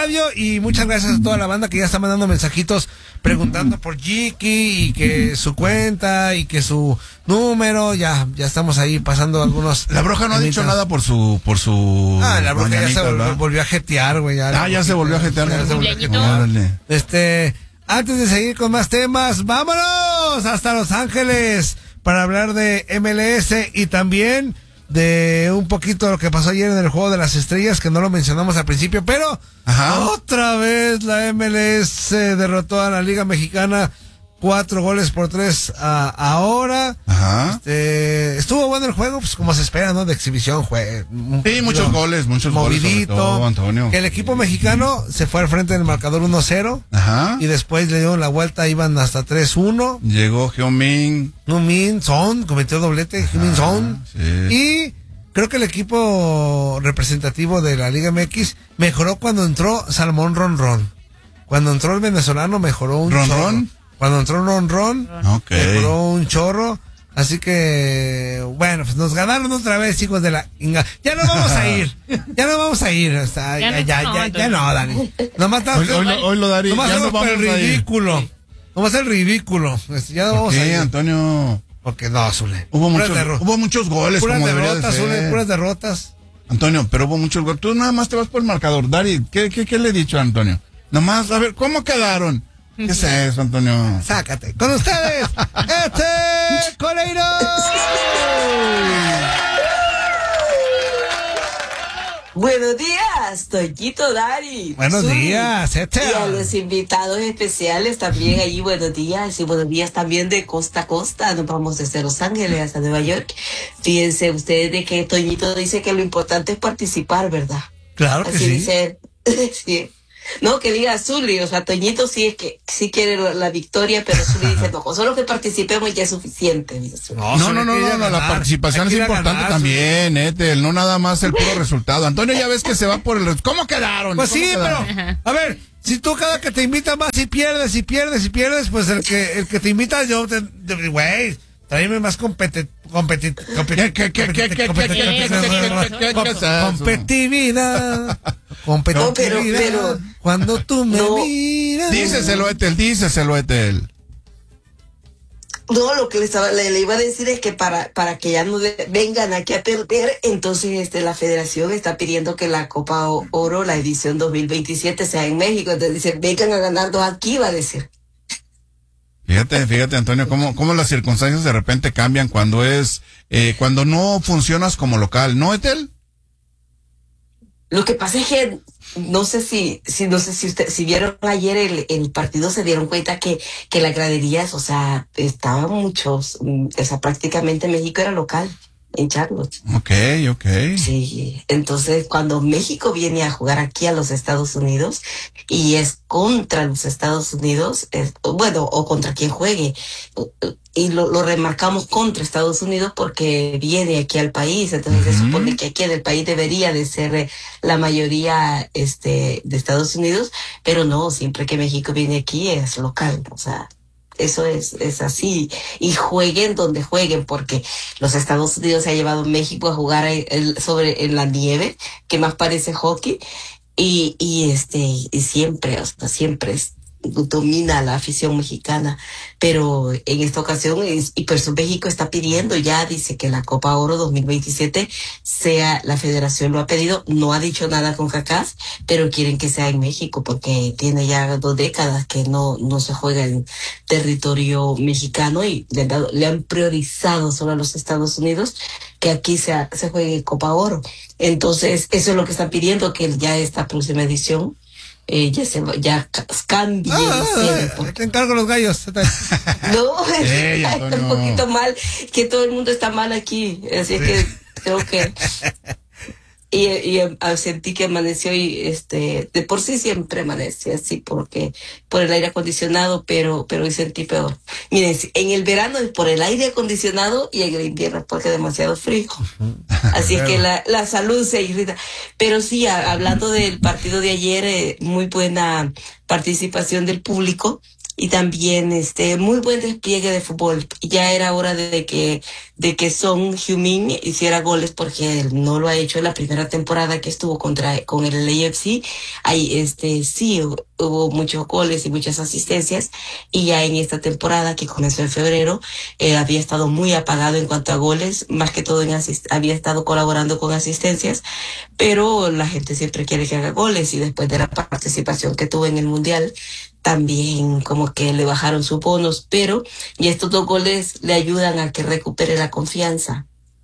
Fabio, y muchas gracias a toda la banda que ya está mandando mensajitos preguntando por Jiki y que su cuenta y que su número. Ya estamos ahí pasando algunos. La Bruja no ha dicho nada por su la Bruja ya se volvió a jetear, güey. Ya se volvió a jetear. Antes de seguir con más temas, vámonos hasta Los Ángeles para hablar de MLS y también de un poquito de lo que pasó ayer en el Juego de las Estrellas, que no lo mencionamos al principio, pero otra vez la MLS derrotó a la Liga Mexicana 4-3 ahora. Estuvo bueno el juego, pues como se espera, ¿no? De exhibición, sí, muchos goles, movidito, goles sobre todo, Antonio. Que el equipo mexicano se fue al frente del marcador 1-0. Y después le dieron la vuelta, iban hasta 3-1. Llegó Heung-min Son, cometió doblete, Heung-min Son. Sí. Y creo que el equipo representativo de la Liga MX mejoró cuando entró Salmón Ronron. Cuando entró el venezolano mejoró un chorro. Cuando entró Ron, mejoró un chorro. Así que, bueno, pues nos ganaron otra vez, hijos de la inga. Ya no vamos a ir. Ya no, Dani. Nomás hoy lo daría. Nomás ya no vamos el ridículo. Nomás el ridículo. Ya no vamos a ir. Antonio? Porque no, Zule. Hubo muchos goles, puras como derrotas, debería de ser. Zule, puras derrotas. Antonio, pero hubo muchos goles. Tú nada más te vas por el marcador. Dari, ¿qué le he dicho a Antonio? Nomás, a ver, ¿cómo quedaron? ¿Qué es eso, Antonio? Sácate. Con ustedes, Coleiro. Buenos días, Toñito, Dari. Buenos días, Y a los invitados especiales también allí, buenos días. Y buenos días también de costa a costa. Nos vamos desde Los Ángeles hasta Nueva York. Fíjense ustedes de que Toñito dice que lo importante es participar, ¿verdad? Claro que así sí. Dice, sí. No, que diga Zuli, o sea, Toñito sí es que sí quiere la victoria, pero Zuli dice, no, con solo que participemos ya es suficiente. Dice Zuli. No, la participación es importante también, Etel, no nada más el puro resultado. Antonio ya ves que se va por el... ¿Cómo quedaron? Pues sí, pero, a ver, si tú cada que te invitan vas y pierdes, pues el que te invita, güey, tráeme más competitividad. No, pero cuando tú me miras. Díceselo, Etel. No, lo que le iba a decir es que para que ya no vengan aquí a perder, entonces la federación está pidiendo que la Copa Oro, la edición 2027, sea en México. Entonces dice, vengan a ganarnos aquí, va a decir. Fíjate, Antonio, cómo las circunstancias de repente cambian cuando cuando no funcionas como local, ¿no, Etel? Lo que pasa es que no sé si vieron ayer el partido, se dieron cuenta que las graderías, o sea, estaban muchos, o sea, prácticamente México era local en Charlotte. Okay. Sí, entonces cuando México viene a jugar aquí a los Estados Unidos y es contra los Estados Unidos, o contra quien juegue, y lo remarcamos contra Estados Unidos porque viene aquí al país, entonces se supone que aquí en el país debería de ser la mayoría de Estados Unidos, pero no, siempre que México viene aquí es local, o sea, eso es así, y jueguen donde jueguen, porque los Estados Unidos se ha llevado a México a jugar en la nieve, que más parece hockey, y siempre, o sea, siempre domina la afición mexicana, pero en esta ocasión y por eso México está pidiendo, ya dice que la Copa Oro 2027 sea, la federación lo ha pedido, no ha dicho nada con CACAF, pero quieren que sea en México porque tiene ya 2 décadas que no se juega en territorio mexicano y le han priorizado solo a los Estados Unidos que aquí se juegue Copa Oro. Entonces eso es lo que están pidiendo, que ya esta próxima edición ya cambie. Te encargo los gallos. No, está un poquito mal, que todo el mundo está mal aquí, así que tengo que... Y sentí que amaneció y de por sí siempre amanece así porque por el aire acondicionado, pero hoy sentí peor. Miren, en el verano es por el aire acondicionado y en el invierno porque es demasiado frío. Así es que la salud se irrita. Pero sí, hablando del partido de ayer, muy buena participación del público. y también muy buen despliegue de fútbol. Ya era hora de que Son Heung-min hiciera goles, porque él no lo ha hecho en la primera temporada que estuvo con el LAFC. Ahí sí hubo muchos goles y muchas asistencias, y ya en esta temporada que comenzó en febrero había estado muy apagado en cuanto a goles, más que todo había estado colaborando con asistencias, pero la gente siempre quiere que haga goles, y después de la participación que tuvo en el Mundial también como que le bajaron sus bonos, pero y estos 2 goles le ayudan a que recupere la confianza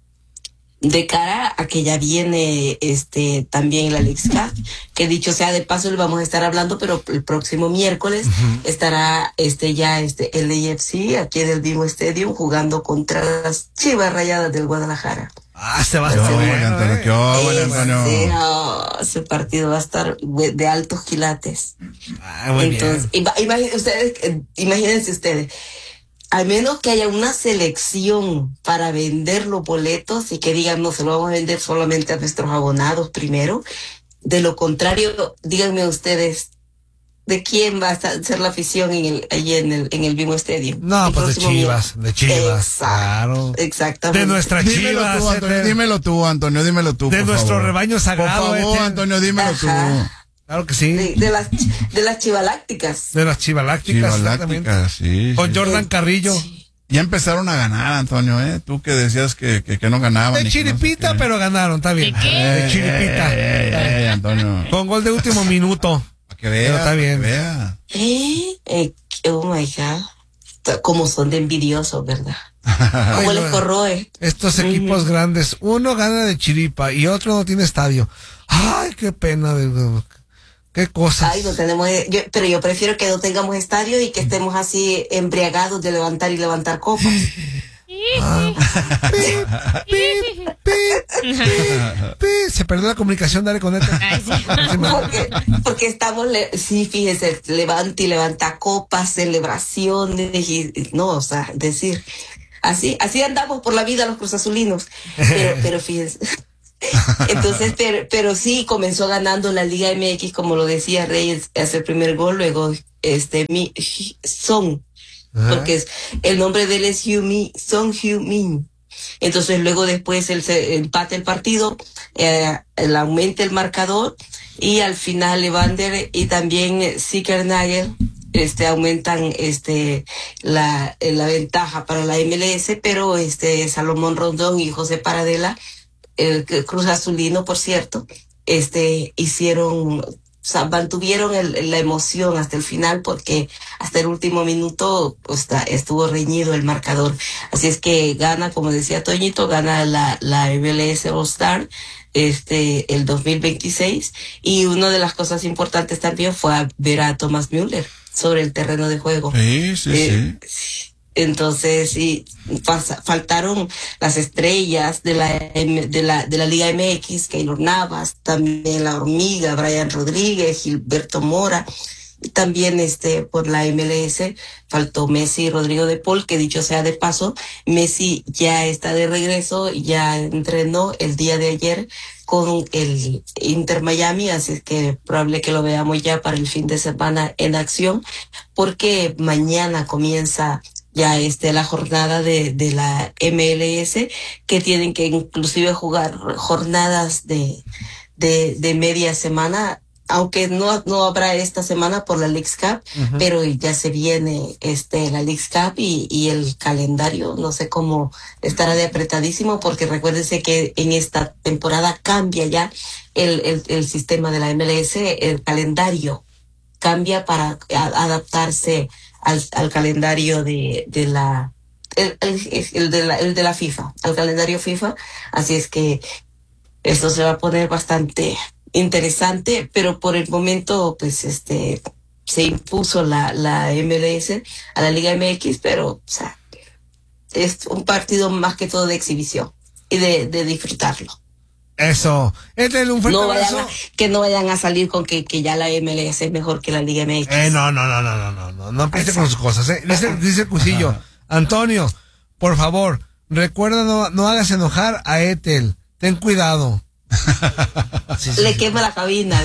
de cara a que ya viene también la Leagues Cup, que dicho sea de paso le vamos a estar hablando, pero el próximo miércoles estará ya el LAFC aquí en el mismo estadio jugando contra las Chivas Rayadas del Guadalajara. Se va a estar bueno, Antonio, qué Antonio. Ese partido va a estar de altos quilates. Muy Entonces, imagínense ustedes, al menos que haya una selección para vender los boletos y que digan, no, se lo vamos a vender solamente a nuestros abonados primero. De lo contrario, díganme ustedes, ¿de quién va a ser la afición allí en el mismo estadio? No, pues de Chivas. Claro. Exactamente. De nuestra Chivas. Dímelo tú, Antonio, dímelo tú. De nuestro favor. rebaño sagrado. Por favor, Antonio, dímelo tú. Claro que sí. De las chivalácticas. De las chivalácticas, exactamente. Sí. Con Jordan Carrillo. Ya empezaron a ganar, Antonio, ¿eh? Tú que decías que no ganaban. De chiripita, pero ganaron, está bien. ¿De qué? De chiripita. Antonio. Con gol de último minuto. Para que vea, pero está bien. Vea. Oh my God. Como son de envidiosos, ¿verdad? ¿Cómo les corroe? Estos equipos grandes, uno gana de chiripa y otro no tiene estadio. Ay, qué pena. Qué cosas. Ay, no tenemos, pero yo prefiero que no tengamos estadio y que estemos así embriagados de levantar y levantar copas. Se perdió la comunicación, dale con esto. Porque estamos, sí, fíjese, levanta y levanta copas, celebraciones, no, o sea, decir, así andamos por la vida los cruzazulinos, pero fíjense. Entonces, pero sí comenzó ganando la Liga MX, como lo decía Reyes, hace el primer gol, luego Son, porque el nombre de él es Son Heung-min. Entonces luego después él se empata el partido, él aumenta el marcador, y al final Evander y también Zickernagel aumentan la ventaja para la MLS, pero Salomón Rondón y José Paradela, el Cruz Azulino, por cierto, hicieron, o sea, mantuvieron la emoción hasta el final, porque hasta el último minuto estuvo reñido el marcador. Así es que gana, como decía Toñito, gana la MLS All-Star el 2026, y una de las cosas importantes también fue ver a Thomas Müller sobre el terreno de juego. Sí. Entonces, sí, faltaron las estrellas de la Liga MX, Keylor Navas, también la Hormiga, Brian Rodríguez, Gilberto Mora. También por la MLS faltó Messi y Rodrigo de Paul, que dicho sea de paso, Messi ya está de regreso, ya entrenó el día de ayer con el Inter Miami, así es que probable que lo veamos ya para el fin de semana en acción, porque mañana comienza ya la jornada de la MLS, que tienen que inclusive jugar jornadas de media semana, aunque no habrá esta semana por la Leagues Cup, pero ya se viene la Leagues Cup, y el calendario no sé cómo estará de apretadísimo, porque recuérdense que en esta temporada cambia ya el sistema de la MLS, el calendario cambia para adaptarse al calendario de la FIFA, al calendario FIFA. Así es que esto se va a poner bastante interesante, pero por el momento pues se impuso la MLS a la Liga MX, pero o sea, es un partido más que todo de exhibición y de disfrutarlo. Eso, un fuerte abrazo. Que no vayan a salir con que ya la MLS es mejor que la Liga MX. No empiece con sus cosas. Dice el Cusillo, Antonio, por favor, recuerda, no hagas enojar a Ethel. Ten cuidado. Sí, Le quema la cabina.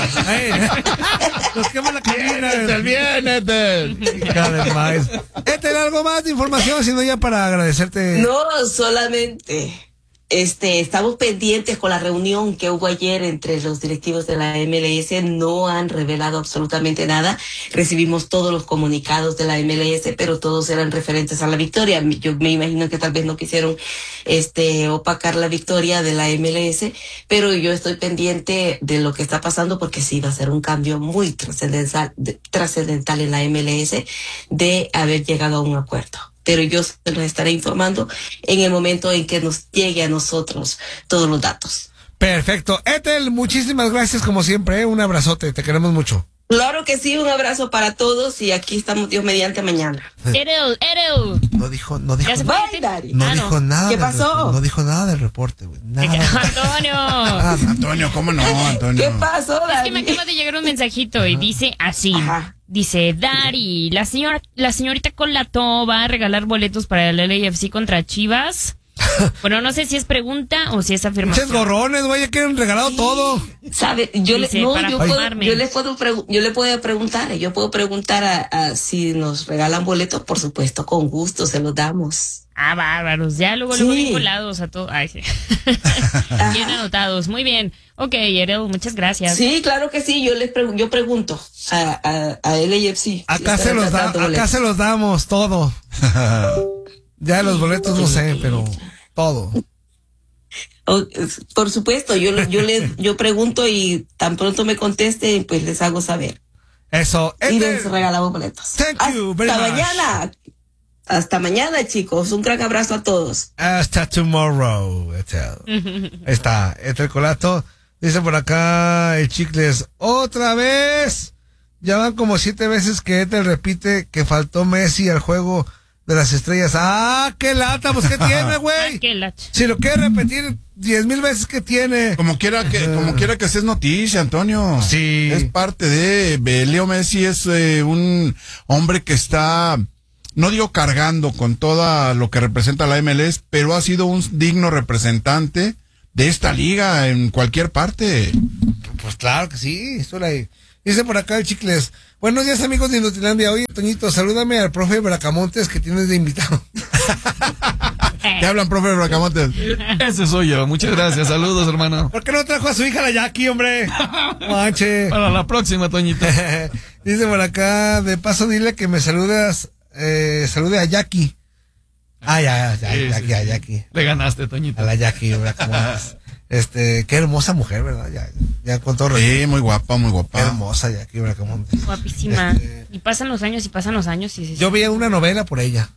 Nos quema la cabina. Bien, Ethel. Cada vez más. ¿Algo más de información? Sino ya para agradecerte. No, solamente estamos pendientes con la reunión que hubo ayer entre los directivos de la MLS. No han revelado absolutamente nada. Recibimos todos los comunicados de la MLS, pero todos eran referentes a la victoria. Yo me imagino que tal vez no quisieron opacar la victoria de la MLS, pero yo estoy pendiente de lo que está pasando, porque sí va a ser un cambio muy trascendental en la MLS de haber llegado a un acuerdo. Pero yo se los estaré informando en el momento en que nos llegue a nosotros todos los datos. Perfecto. Ethel, muchísimas gracias como siempre. Un abrazote, te queremos mucho. Claro que sí, un abrazo para todos y aquí estamos Dios mediante mañana. Erel. No dijo Ya se fue. Bye, Dari. no dijo nada. ¿Qué pasó? No dijo nada del reporte, güey. Nada. Antonio. Nada. Antonio, ¿cómo no, Antonio? ¿Qué pasó, Es Dari? que me acaba de llegar un mensajito y dice así. Ajá. Dice, Dari, la señorita Colato va a regalar boletos para el LAFC contra Chivas. Bueno, no sé si es pregunta o si es afirmación. Muchos gorrones, güey, ya quieren regalado todo. ¿Sabe? Yo le Dice, para formarme. puedo preguntar a si nos regalan boletos, por supuesto, con gusto se los damos. Ah, bárbaros. Ya luego Sí. vinculados a todo. Ay, sí. Bien anotados. Muy bien. Ok, Erel, muchas gracias. Sí, claro que sí. Yo pregunto a LAFC. Acá se los damos todo. Ya los boletos no sé, pero todo. Por supuesto, yo pregunto y tan pronto me contesten, pues les hago saber. Eso. Y les regalamos boletos. Thank you very Hasta much. mañana. Hasta mañana, chicos. Un gran abrazo a todos. Hasta tomorrow, Ethel. Ahí está, Ethel Colato. Dice por acá el Chicles, otra vez. Ya van como 7 veces que Ethel repite que faltó Messi al juego de las estrellas. ¡Ah, qué lata! Pues, ¿qué tiene, güey? Qué lacha. Si lo quiere repetir 10,000 veces, ¿qué tiene? Como quiera que seas noticia, Antonio. Sí. Es parte de Leo Messi, es un hombre que está, no digo cargando con todo lo que representa la MLS, pero ha sido un digno representante de esta liga en cualquier parte. Pues claro que sí. Dice por acá el Chicles, buenos días, amigos de Inutilandia. Oye, Toñito, salúdame al profe Bracamontes que tienes de invitado. ¿Te hablan, profe Bracamontes? Ese soy yo, muchas gracias, saludos, hermano. ¿Por qué no trajo a su hija la Jackie, hombre? Manche. Para la próxima, Toñito. Dice por acá, de paso dile que me salude a Jackie. Ah, ya, Sí, Jackie, sí, a sí. Jackie. Le ganaste, Toñito. A la Jackie, Bracamontes. Qué hermosa mujer, ¿verdad? Ya con todo respeto. Sí, muy guapa, muy Qué guapa. hermosa Jackie Bracamontes. Guapísima. Y pasan los años y Yo vi una novela por ella.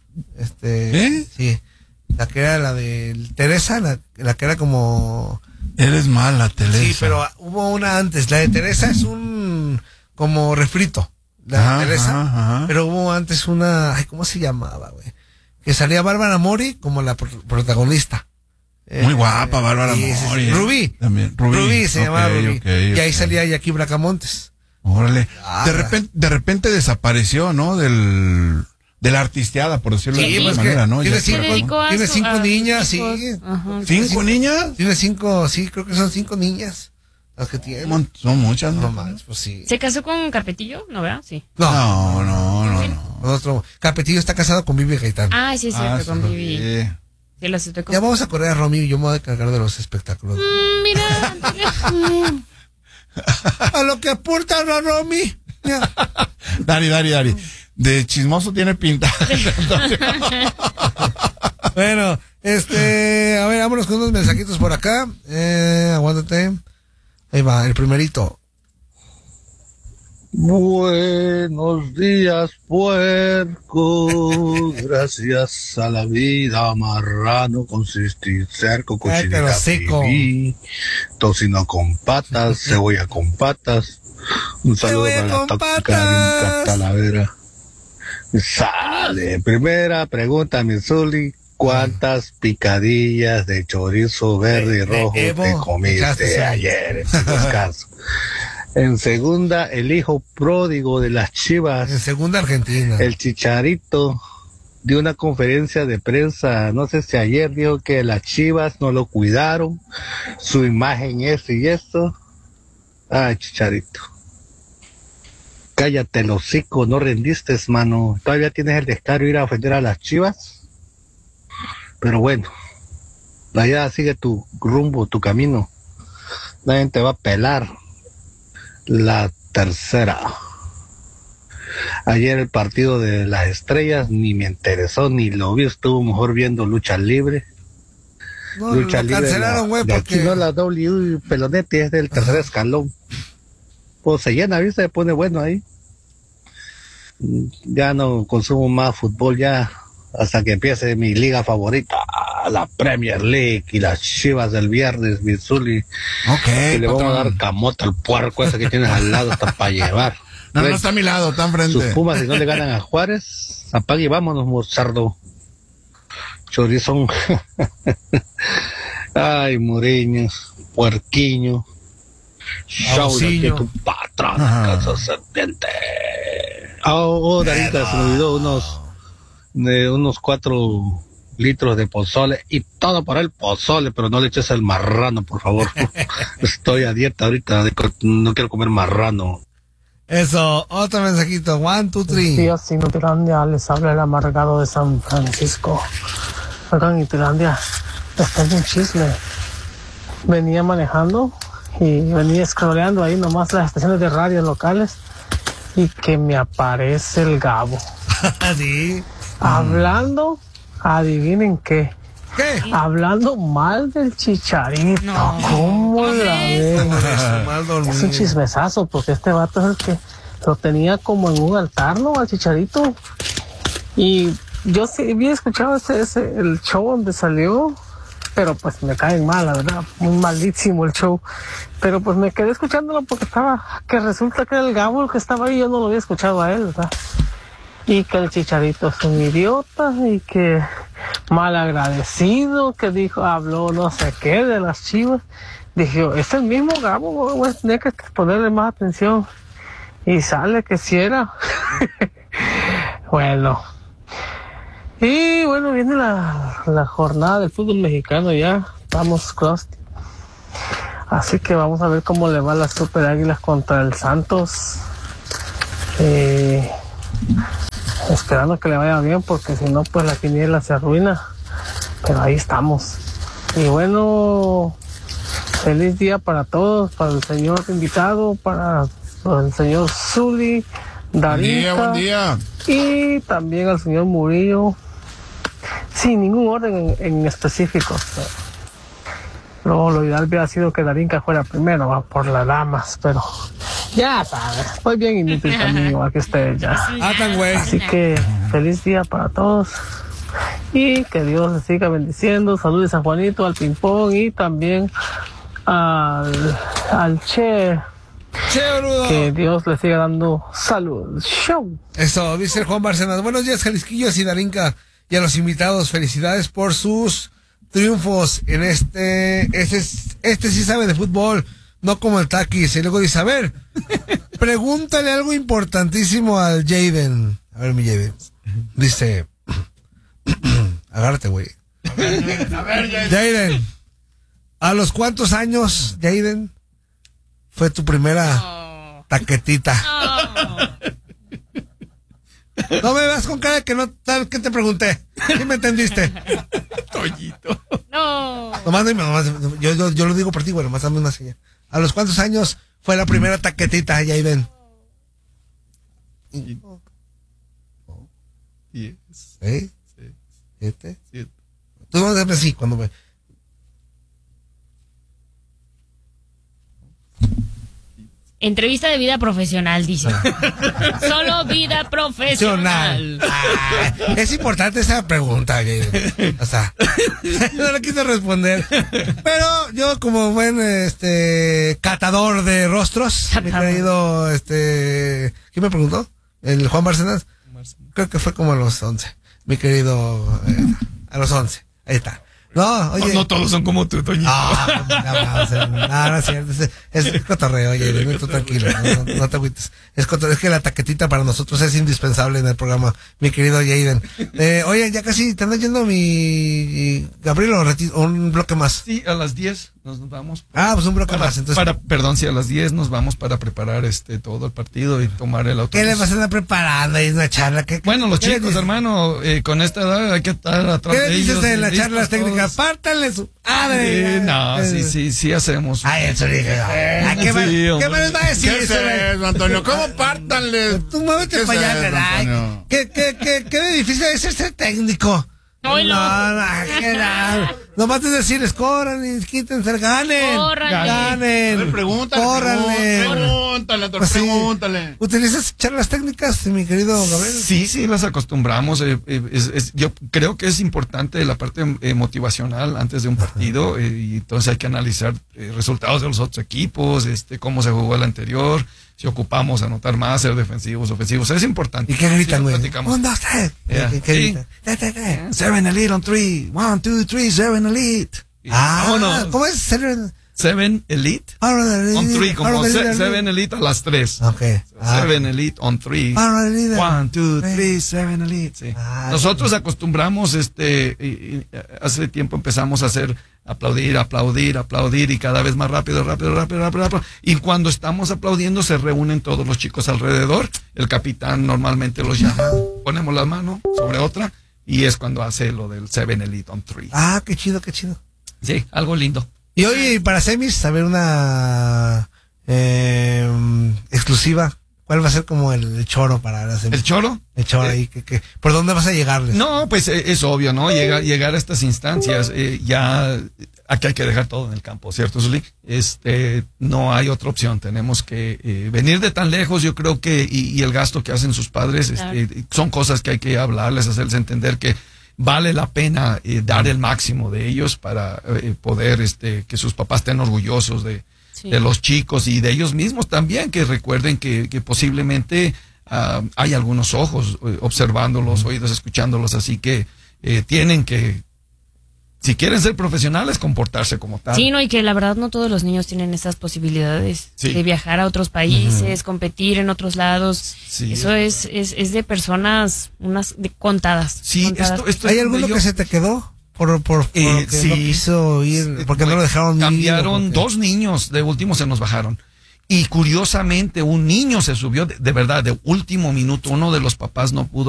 Sí. La que era la de Teresa, la que era como... Eres mala, Teresa. Sí, pero hubo una antes. La de Teresa es un como refrito. La de Teresa. Ajá. Pero hubo antes una... Ay, ¿cómo se llamaba, güey? Que salía Bárbara Mori como la protagonista. Muy guapa, Bárbara sí, sí, Mori. sí. Rubí. También, Rubí se llamaba Rubí. Ok, y ahí ok. salía Jackie Bracamontes. Órale. Ah, De repente desapareció, ¿no? De la artisteada, por decirlo de Sí, alguna pues manera, que ¿no? tiene Ya Se dedicó a tiene su- 5 a sus niñas, hijos. sí. Ajá. ¿5 niñas? Tiene 5, sí, creo que son 5 niñas las que tiene. Son muchas, No ¿no? más, pues sí. ¿Se casó con Carpetillo? ¿No, verdad? Sí. No. Con otro. Capetillo está casado con Vivi Gaitán. Ah, sí, es cierto, con Vivi. sí. Sí, las estoy Ya vamos a correr a Romy y yo me voy a cargar de los espectáculos. Mira, Antonio. A lo que apunta a Romy. Ya. Dari. De chismoso tiene pinta. Bueno, a ver, vámonos con unos mensajitos por acá. Aguántate. Ahí va, el primerito. Buenos días, puerco. Gracias a la vida, marrano, consistí cerco, Cállate el cochinita hocico. pibil, tocino con patas, cebolla con patas. Un saludo Cebolla para la con tóxica patas. Vinca Talavera. Sale. Primera pregunta, mi Zuli. ¿Cuántas picadillas de chorizo verde y De rojo Evo te echaste, comiste sí. ayer en tu descanso? En segunda, el hijo pródigo de las Chivas, En segunda Argentina. el Chicharito, dio una conferencia de prensa, no sé si ayer, dijo que las Chivas no lo cuidaron, su imagen esto y esto. Ay, Chicharito. Cállate el hocico, no rendiste, mano. Todavía tienes el descaro de ir a ofender a las Chivas. Pero bueno, allá sigue tu rumbo, tu camino. Nadie te va a pelar. La tercera. Ayer el partido de las estrellas ni me interesó, ni lo vi, estuvo mejor viendo lucha libre. No, Lucha lo libre cancelaron, güey, de porque... aquí no la W Pelonete es del tercer escalón. Pues se llena, ¿viste? Se pone bueno ahí. Ya no consumo más fútbol ya hasta que empiece mi liga favorita, la Premier League y las Chivas del viernes, Missouri. Ok, Y le vamos a patrón. dar camote al puerco ese que tienes al lado hasta para llevar. No, no está a mi lado, está Sus enfrente. Pumas, si no le ganan a Juárez, apague y vámonos, mozardo. Chorizón. Ay, Mourinho, puerquiño. Abusiño. Shaula, tu patrón, Ajá. casa serpiente. Darita, se me olvidó unos 4 litros de pozole y todo para el pozole, pero no le eches el marrano, por favor. Estoy a dieta ahorita, no quiero comer marrano. Eso, otro mensajito. 1, 2, 3. Días, Inutilandia, les habla el amargado de San Francisco. Oigan, Inutilandia, está en un chisme. Venía manejando y venía scrolleando ahí nomás las estaciones de radio locales y que me aparece el Gabo. Sí. Hablando, adivinen qué. ¿Qué? Hablando mal del Chicharito. No. ¿Cómo la ven? Mal dormido. Es un chismesazo, porque este vato es el que lo tenía como en un altar, ¿no? Al Chicharito. Y yo sí había escuchado el show donde salió, pero pues me caen mal, la verdad. Muy malísimo el show. Pero pues me quedé escuchándolo porque que resulta que era el Gabo el que estaba ahí, yo no lo había escuchado a él, ¿verdad? Y que el Chicharito es un idiota y que mal agradecido, que habló no sé qué de las Chivas. Dije, es el mismo Gabo, voy a tener que ponerle más atención. Y sale que sí era. Bueno. Y bueno, viene la jornada del fútbol mexicano ya. Estamos crusty. Así que vamos a ver cómo le va a las Super Águilas contra el Santos. Esperando que le vaya bien, porque si no, pues la quiniela se arruina. Pero ahí estamos. Y bueno, feliz día para todos, para el señor invitado, para el señor Zuli, Darita, Buen día. y también al señor Murillo, sin ningún orden en específico. Lo ideal hubiera sido que Darinka fuera primero, va por las damas, pero ya sabes, estoy bien inútil también, igual que ustedes ya. Ah, tan güey. Así que feliz día para todos y que Dios les siga bendiciendo. Saludos a Juanito, al Ping Pong y también al Che. Che, boludo. Que Dios les siga dando salud. Show. Eso, dice el Juan Barcenas. Buenos días, Jalisquillos y Darinka. Y a los invitados, felicidades por sus triunfos en este sí sabe de fútbol, no como el Taquis. Y luego dice, a ver, pregúntale algo importantísimo al Jaden. A ver, mi Jaden. Dice, agárrate, güey. A ver, ya. Jaden, ¿a los cuántos años, Jaden, fue tu primera taquetita? No me veas con cara de que no tal que te pregunté. ¿Sí me entendiste? Toñito. No. Nomás dime, yo lo digo por ti, güey, nomás dame una señal. ¿A los cuántos años fue la primera taquetita, Jaden? 10, ¿Eh? 7. ¿7? Tú no debes así cuando me... Entrevista de vida profesional, dice. Solo vida profesional. Ah, es importante esa pregunta, Jaden. O sea, no la quise responder. Pero yo, como buen catador de rostros, mi querido, ¿quién me preguntó? ¿El Juan Barcenas? Creo que fue como a los 11. Mi querido, a los 11. Ahí está. No, oye. No todos son como tú, Toñito. No es cierto. Es cotorreo, oye, tú tranquilo, no te agüites. Es que la taquetita para nosotros es indispensable en el programa, mi querido Jaden. Oye, ya casi te andas yendo mi Gabriel, o un bloque más. Sí, a las 10 nos vamos. Pues un bloque más. Entonces, Perdón, sí, a las 10 nos vamos para preparar todo el partido y tomar el autobús. ¿qué le vas a andar preparando? ¿Es una charla? Bueno, los chicos, hermano, con esta edad hay que estar atrás ¿Qué de ellos. dices de las listos charlas técnicas? Pártanle su madre. No, sí hacemos. Ay, eso dije. ¿Qué me les va a decir? ¿Qué es eso, Antonio? ¿Cómo pártanle? Tú muévete para allá, ¿verdad? ¿Qué difícil es ser técnico? No, nomás es decirles, corran y quítense, ganen. Ganen. A ver, pregúntale. Pregúntale, Pues sí. pregúntale. ¿Utilizas charlas técnicas, mi querido Gabriel? Sí, las acostumbramos. Yo creo que es importante la parte motivacional antes de un partido, y entonces hay que analizar resultados de los otros equipos, cómo se jugó el anterior, si ocupamos anotar más, ser defensivos, ofensivos. Es importante. ¿Y qué gritan, güey? 1, 2, 3. ¿Qué gritan? 7 elite on 3. 1, 2, 3, 7 elite. Vámonos. ¿Cómo es? 7 elite on 3, como 7 elite a las 3. Ok. 7 elite on 3. 1, 2, 3, 7 elite. Sí. Nosotros acostumbramos, hace tiempo empezamos a hacer aplaudir y cada vez más rápido. Y cuando estamos aplaudiendo se reúnen todos los chicos alrededor. El capitán normalmente los llama, ponemos la mano sobre otra y es cuando hace lo del 7 elite on 3. Qué chido. Sí, algo lindo. Y hoy para semis, a ver una exclusiva. ¿Cuál va a ser como el choro para las semis? ¿El choro? El choro ahí, ¿por dónde vas a llegarles? No, pues es obvio, ¿no? Llegar a estas instancias, ya aquí hay que dejar todo en el campo, ¿cierto, Zuli? No hay otra opción, tenemos que venir de tan lejos, yo creo que, y el gasto que hacen sus padres, claro. Son cosas que hay que hablarles, hacerles entender que vale la pena dar el máximo de ellos para poder que sus papás estén orgullosos de los chicos y de ellos mismos también, que recuerden que posiblemente hay algunos ojos observándolos, oídos escuchándolos, así que tienen que, si quieren ser profesionales, comportarse como tal. Sí, no, y que la verdad no todos los niños tienen esas posibilidades de viajar a otros países, competir en otros lados. Sí. Eso es de personas, unas contadas. Sí, contadas. Esto ¿Hay alguno que se te quedó? Porque no quiso ir, porque no lo dejaron ir. Cambiaron 2 niños, de último se nos bajaron. Y curiosamente un niño se subió, de verdad, de último minuto, uno de los papás no pudo